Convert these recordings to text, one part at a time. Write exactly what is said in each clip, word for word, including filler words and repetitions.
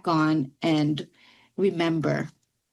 on and remember.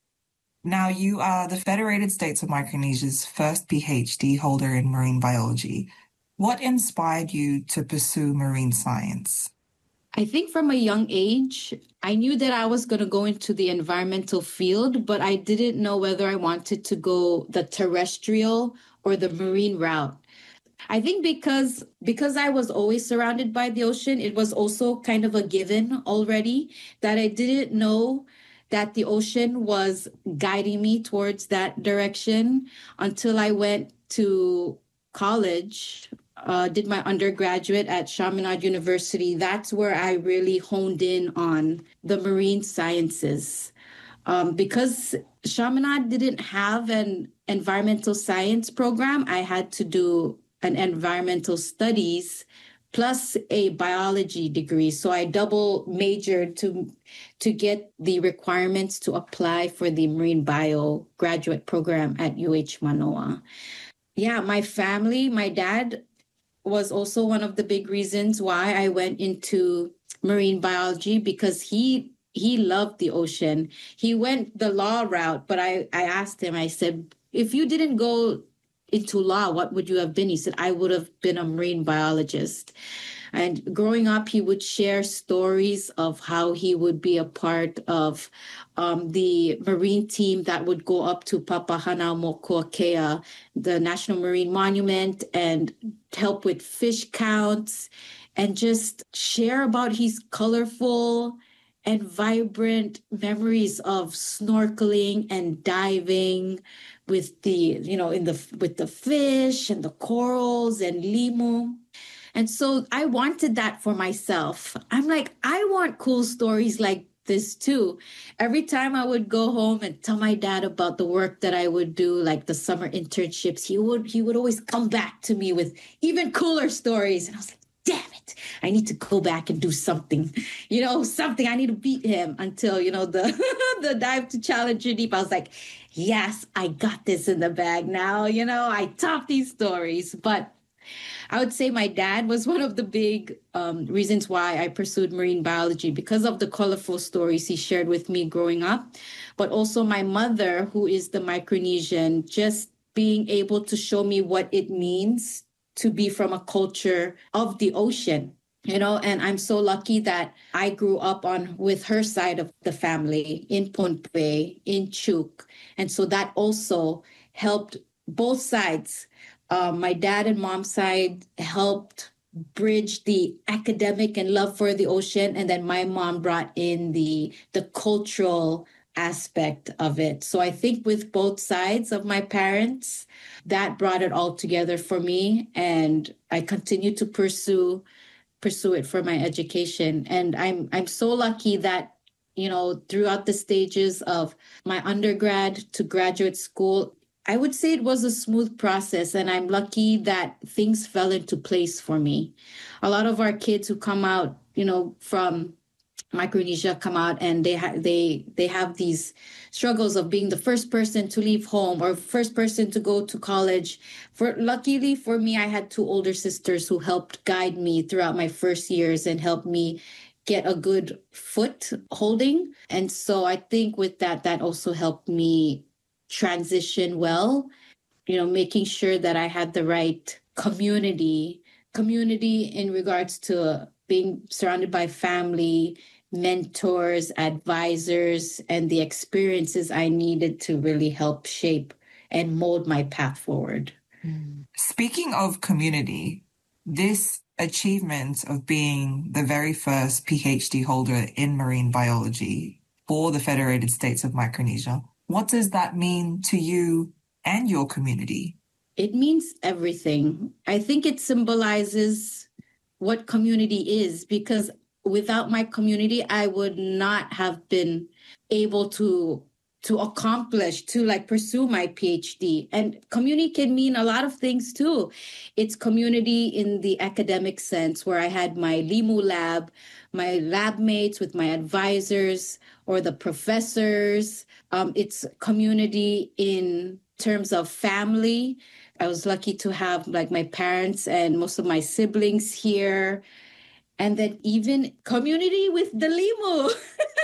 Now, you are the Federated States of Micronesia's first PhD holder in marine biology. What inspired you to pursue marine science? I think from a young age, I knew that I was going to go into the environmental field, but I didn't know whether I wanted to go the terrestrial or the marine route. I think because because I was always surrounded by the ocean, it was also kind of a given already that I didn't know that the ocean was guiding me towards that direction until I went to college, uh, did my undergraduate at Chaminade University. That's where I really honed in on the marine sciences. Um, because Chaminade didn't have an environmental science program, I had to do an environmental studies plus a biology degree. So I double majored to to get the requirements to apply for the marine bio graduate program at U H Manoa. Yeah, my family, my dad was also one of the big reasons why I went into marine biology because he he loved the ocean. He went the law route, but I, I asked him, I said, if you didn't go into law, what would you have been? He said, I would have been a marine biologist. And growing up, he would share stories of how he would be a part of um, the marine team that would go up to Papahanaumokuakea, the National Marine Monument, and help with fish counts and just share about his colorful and vibrant memories of snorkeling and diving with the, you know, in the with the fish and the corals and limu. And so I wanted that for myself. I'm like, I want cool stories like this too. Every time I would go home and tell my dad about the work that I would do, like the summer internships, he would he would always come back to me with even cooler stories. And I was like, damn it, I need to go back and do something, you know, something. I need to beat him until, you know, the, the dive to Challenger Deep. I was like, yes, I got this in the bag now. You know, I top these stories. But I would say my dad was one of the big um, reasons why I pursued marine biology because of the colorful stories he shared with me growing up. But also my mother, who is the Micronesian, just being able to show me what it means to be from a culture of the ocean, you know, and I'm so lucky that I grew up on with her side of the family in Pohnpei, in Chuuk. And so that also helped both sides. Uh, my dad and mom's side helped bridge the academic and love for the ocean. And then my mom brought in the, the cultural aspect of it. So I think with both sides of my parents, that brought it all together for me. And I continue to pursue pursue it for my education. And I'm I'm so lucky that, you know, throughout the stages of my undergrad to graduate school, I would say it was a smooth process. And I'm lucky that things fell into place for me. A lot of our kids who come out, you know, from Micronesia come out and they ha- they they have these struggles of being the first person to leave home or first person to go to college. For luckily for me, I had two older sisters who helped guide me throughout my first years and helped me get a good foot holding. And so I think with that, that also helped me transition well, you know, making sure that I had the right community, community in regards to being surrounded by family, mentors, advisors, and the experiences I needed to really help shape and mold my path forward. Speaking of community, this achievement of being the very first PhD holder in marine biology for the Federated States of Micronesia, what does that mean to you and your community? It means everything. I think it symbolizes what community is, because without my community, I would not have been able to to accomplish, to like pursue my PhD. And community can mean a lot of things too. It's community in the academic sense, where I had my Limu lab, my lab mates with my advisors or the professors. Um, it's community in terms of family. I was lucky to have like my parents and most of my siblings here. And then even community with the Limu.